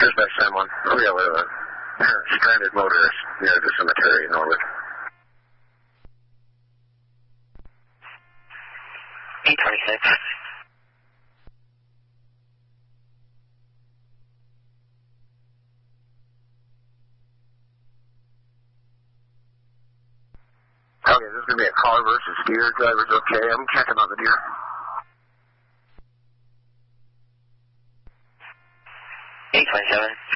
Dispatch 9-1. Oh, yeah, we have a stranded motorist near the cemetery in Norwood. 826. Okay, this is going to be a car versus deer. Driver's okay. I'm checking on the deer. 827.